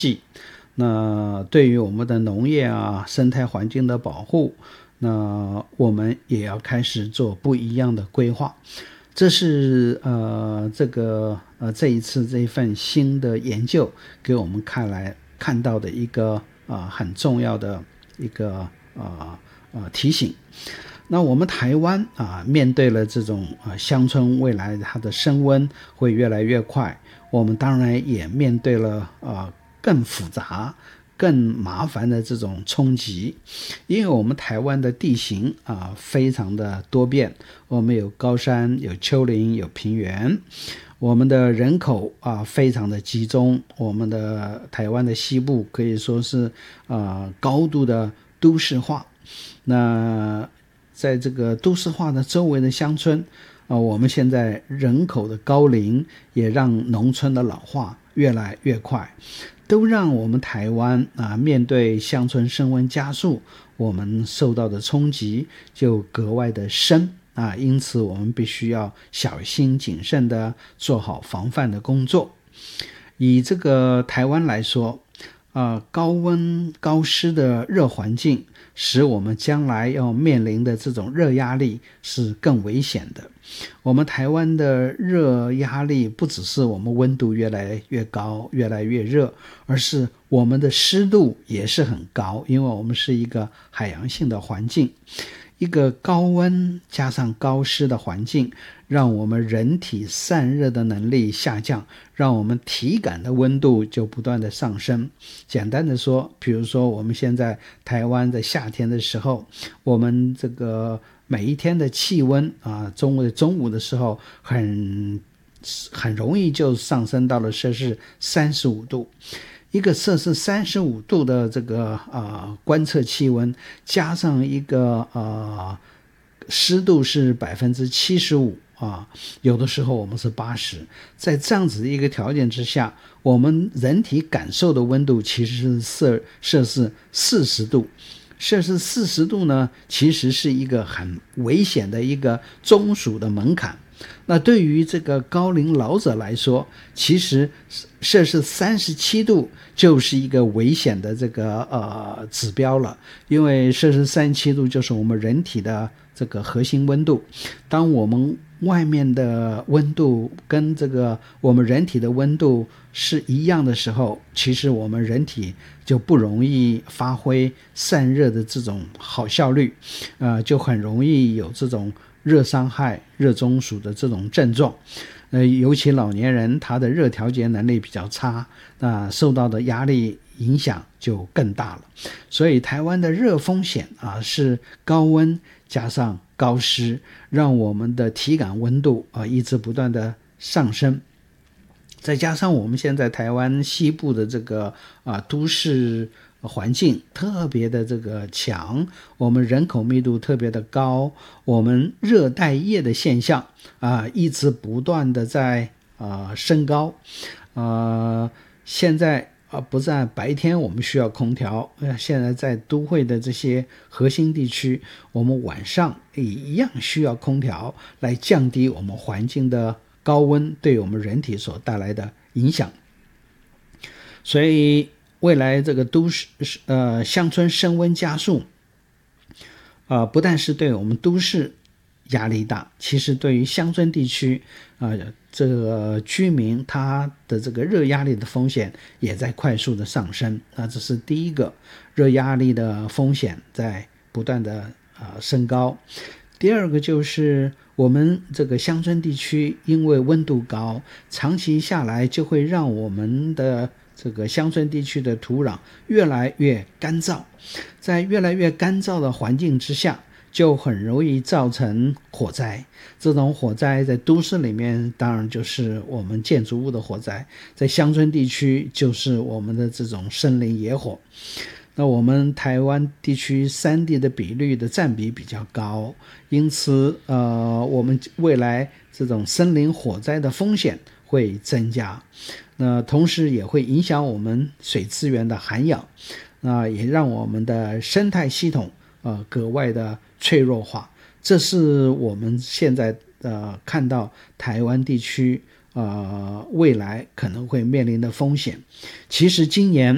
那对于我们的农业啊、生态环境的保护，那我们也要开始做不一样的规划。这是这一次这一份新的研究给我们看到的一个很重要的一个提醒。那我们台湾面对了这种乡村未来它的升温会越来越快，我们当然也面对了更复杂更麻烦的这种冲击。因为我们台湾的地形非常的多变，我们有高山、有丘陵、有平原，我们的人口非常的集中，我们的台湾的西部可以说是高度的都市化。那在这个都市化的周围的乡村我们现在人口的高龄也让农村的老化越来越快，都让我们台湾面对乡村升温加速，我们受到的冲击就格外的深因此我们必须要小心谨慎的做好防范的工作。以这个台湾来说高温高湿的热环境使我们将来要面临的这种热压力是更危险的。我们台湾的热压力不只是我们温度越来越高越来越热，而是我们的湿度也是很高，因为我们是一个海洋性的环境。一个高温加上高湿的环境，让我们人体散热的能力下降，让我们体感的温度就不断的上升。简单的说，比如说我们现在台湾的夏天的时候，我们这个每一天的气温中午的时候很容易就上升到了摄氏35度。一个摄氏35度的这个观测气温，加上一个湿度是75%有的时候我们是80%，在这样子的一个条件之下，我们人体感受的温度其实是摄氏40度。摄氏40度呢，其实是一个很危险的一个中暑的门槛。那对于这个高龄老者来说，其实摄氏37度就是一个危险的这个指标了。因为摄氏37度就是我们人体的这个核心温度，当我们外面的温度跟这个我们人体的温度是一样的时候，其实我们人体就不容易发挥散热的这种好效率就很容易有这种热伤害、热中暑的这种症状。尤其老年人他的热调节能力比较差，受到的压力影响就更大了。所以台湾的热风险是高温加上高湿，让我们的体感温度一直不断的上升。再加上我们现在台湾西部的这个都市环境特别的这个强，我们人口密度特别的高，我们热带夜的现象一直不断的在升高。现在不在白天我们需要空调，现在在都会的这些核心地区，我们晚上也一样需要空调来降低我们环境的高温对我们人体所带来的影响。所以未来这个都市乡村升温加速不但是对我们都市压力大，其实对于乡村地区这个居民他的这个热压力的风险也在快速的上升。这是第一个，热压力的风险在不断的升高。第二个就是我们这个乡村地区因为温度高，长期下来就会让我们的这个乡村地区的土壤越来越干燥，在越来越干燥的环境之下，就很容易造成火灾。这种火灾在都市里面当然就是我们建筑物的火灾，在乡村地区就是我们的这种森林野火。那我们台湾地区山地的比率的占比比较高，因此我们未来这种森林火灾的风险会增加。那同时也会影响我们水资源的涵养，也让我们的生态系统格外的脆弱化。这是我们现在看到台湾地区未来可能会面临的风险。其实今年